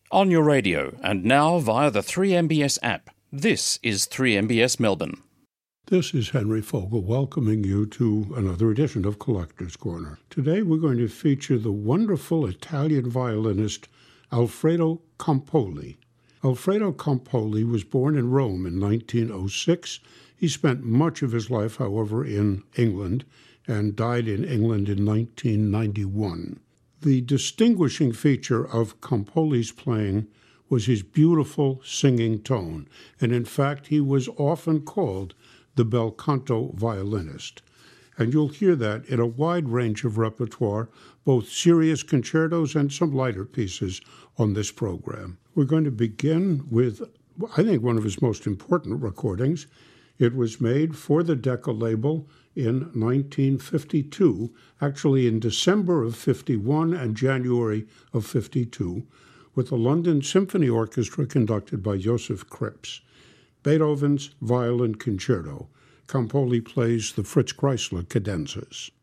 On your radio and now via the 3MBS app. This is 3MBS Melbourne. This is Henry Fogel welcoming you to another edition of Collector's Corner. Today we're going to feature the wonderful Italian violinist Alfredo Campoli. Alfredo Campoli was born in Rome in 1906. He spent much of his life, however, in England and died in England in 1991. The distinguishing feature of Campoli's playing was his beautiful singing tone, and in fact he was often called the bel canto violinist. And you'll hear that in a wide range of repertoire, both serious concertos and some lighter pieces on this program. We're going to begin with, I think, one of his most important recordings. It was made for the Decca label in 1952, actually in December of 51 and January of 52, with the London Symphony Orchestra conducted by Joseph Krips. Beethoven's Violin Concerto. Campoli plays the Fritz Kreisler cadenzas.